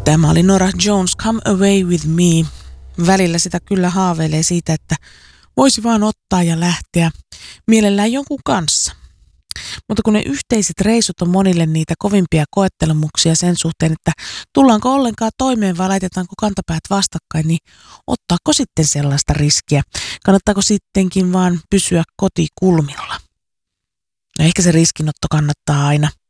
Tämä oli Norah Jones, Come Away With Me. Välillä sitä kyllä haaveilee siitä, että voisi vaan ottaa ja lähteä mielellään jonkun kanssa. Mutta kun ne yhteiset reissut on monille niitä kovimpia koettelemuksia sen suhteen, että tullaanko ollenkaan toimeen vai laitetaanko kantapäät vastakkain, niin ottaako sitten sellaista riskiä? Kannattaako sittenkin vaan pysyä kotikulmilla? No ehkä se riskinotto kannattaa aina.